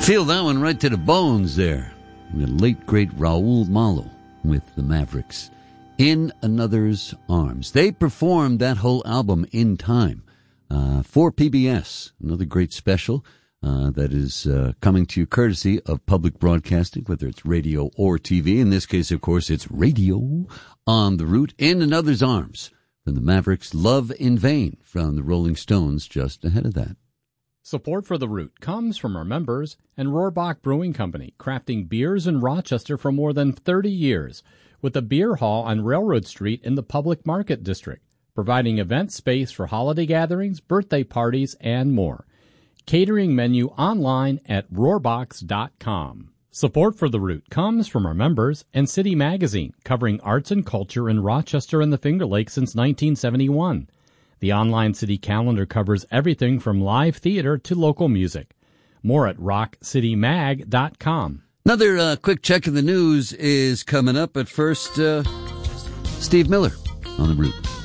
Feel that one right to the bones there. The late, great Raul Malo with the Mavericks. In Another's Arms. They performed that whole album in time for PBS. Another great special that is coming to you courtesy of public broadcasting, whether it's radio or TV. In this case, of course, it's radio on the route. In Another's Arms from the Mavericks. Love in Vain from the Rolling Stones just ahead of that. Support for The Root comes from our members and Rohrbach Brewing Company, crafting beers in Rochester for more than 30 years, with a beer hall on Railroad Street in the Public Market District, providing event space for holiday gatherings, birthday parties, and more. Catering menu online at rohrbachs.com. Support for The Root comes from our members and City Magazine, covering arts and culture in Rochester and the Finger Lakes since 1971. The online city calendar covers everything from live theater to local music. More at rockcitymag.com. Another quick check of the news is coming up, but first, Steve Miller on the route.